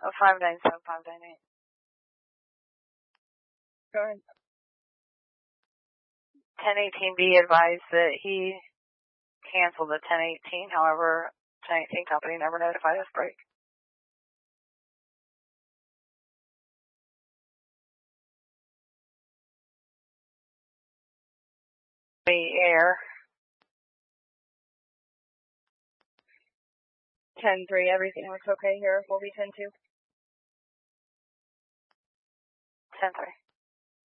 597-598. Go ahead. 1018B advised that he canceled the 1018, however, 1018 company never notified us break. The air. 10-3, everything looks okay here. We'll be 10-2. 10-3.